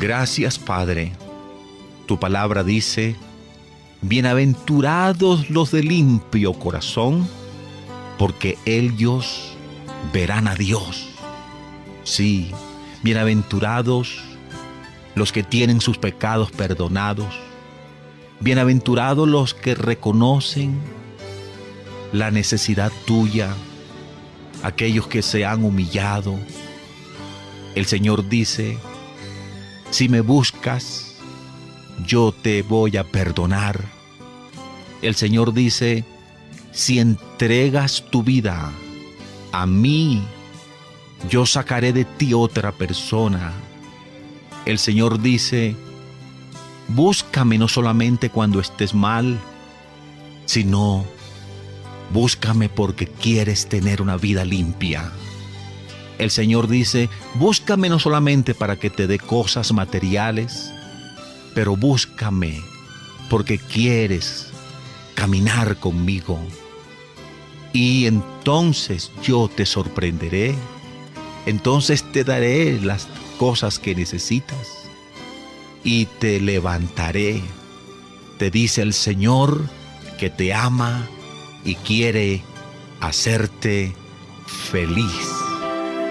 Gracias, Padre. Tu palabra dice: bienaventurados los de limpio corazón, porque ellos verán a Dios. Sí, bienaventurados los que tienen sus pecados perdonados. Bienaventurados los que reconocen la necesidad tuya, aquellos que se han humillado. El Señor dice: si me buscas, yo te voy a perdonar. El Señor dice: si entregas tu vida a mí, yo sacaré de ti otra persona. El Señor dice: búscame no solamente cuando estés mal, sino búscame porque quieres tener una vida limpia. El Señor dice: búscame no solamente para que te dé cosas materiales, pero búscame porque quieres caminar conmigo. Y entonces yo te sorprenderé. Entonces te daré las cosas que necesitas y te levantaré. Te dice el Señor que te ama y quiere hacerte feliz.